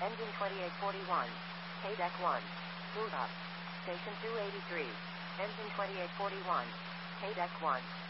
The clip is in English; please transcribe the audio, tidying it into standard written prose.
Engine 2841. K-Deck 1. Move up. Station 283. Engine 2841. K-Deck 1.